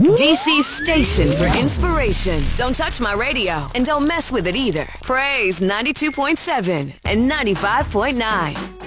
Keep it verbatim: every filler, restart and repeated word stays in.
D C's station for inspiration. Don't touch my radio and don't mess with it either. Praise ninety-two point seven and ninety-five point nine.